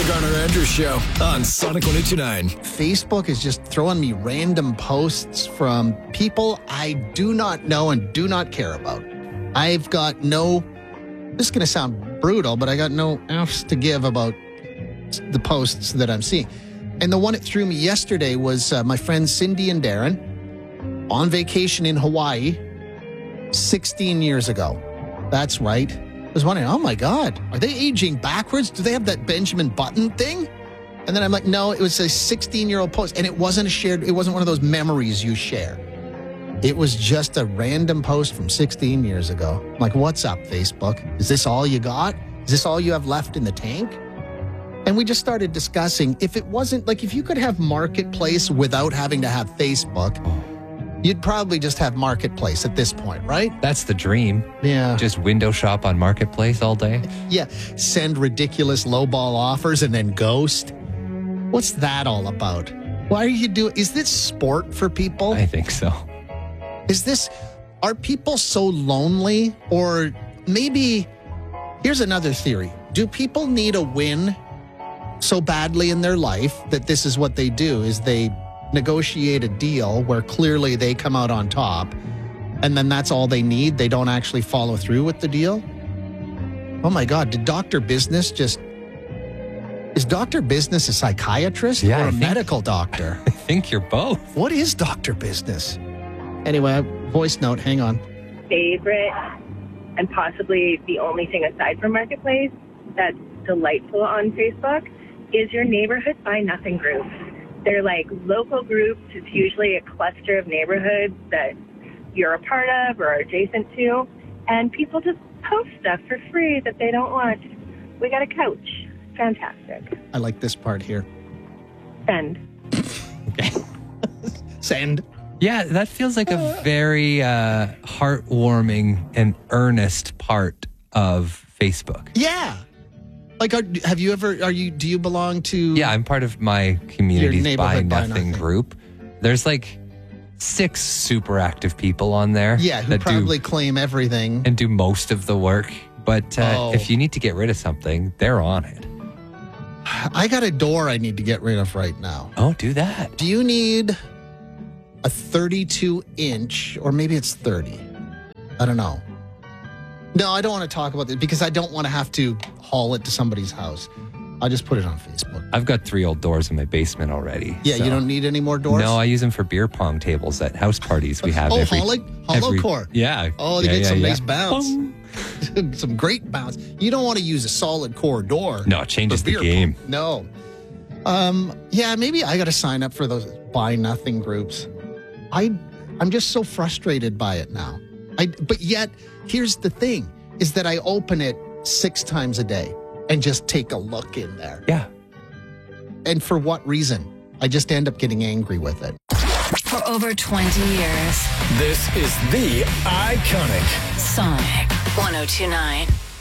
Garner Andrews Show on Sonic 102.9. Facebook is just throwing me random posts from people I do not know and do not care about. I've got no, this is going to sound brutal, but I got no F's to give about the posts that I'm seeing. And the one that threw me yesterday was my friends Cindy and Darren on vacation in Hawaii 16 years ago. That's right. I was wondering, oh my God, are they aging backwards? Do they have that Benjamin Button thing? And then I'm like, no, it was a 16-year-old post. And it wasn't it wasn't one of those memories you share. It was just a random post from 16 years ago. I'm like, what's up, Facebook? Is this all you got? Is this all you have left in the tank? And we just started discussing if it wasn't, like if you could have Marketplace without having to have Facebook, you'd probably just have Marketplace at this point, right? That's the dream. Yeah. Just window shop on Marketplace all day. Yeah. Send ridiculous lowball offers and then ghost. What's that all about? Why are you doing? Is this sport for people? I think so. Are people so lonely? Or maybe, here's another theory. Do people need a win so badly in their life that this is what they do, is they negotiate a deal where clearly they come out on top, and then that's all they need? They don't actually follow through with the deal? Oh my God, is Dr. Business a psychiatrist or a medical doctor? I think you're both. What is Dr. Business? Anyway, voice note, hang on. Favorite and possibly the only thing aside from Marketplace that's delightful on Facebook is your neighborhood buy nothing groups. They're like local groups. It's usually a cluster of neighborhoods that you're a part of or are adjacent to. And people just post stuff for free that they don't want. We got a couch. Fantastic. I like this part here. Send. Okay. Send. Yeah, that feels like a very heartwarming and earnest part of Facebook. Yeah. Like, do you belong to... Yeah, I'm part of my community's Buy neighborhood Nothing group. There's like 6 super active people on there. Yeah, who probably claim everything. And do most of the work. But if you need to get rid of something, they're on it. I got a door I need to get rid of right now. Oh, do that. Do you need a 32-inch, or maybe it's 30? I don't know. No, I don't want to talk about this because I don't want to have to haul it to somebody's house. I'll just put it on Facebook. I've got 3 old doors in my basement already. Yeah, so. You don't need any more doors? No, I use them for beer pong tables at house parties we have. Hollow core. Yeah. Oh, they get some nice bounce. Some great bounce. You don't want to use a solid core door. No, it changes the game. No. Yeah, maybe I got to sign up for those Buy Nothing groups. I'm just so frustrated by it now. But yet, here's the thing, is that I open it 6 times a day and just take a look in there. Yeah. And for what reason? I just end up getting angry with it. For over 20 years. This is the iconic Sonic 102.9.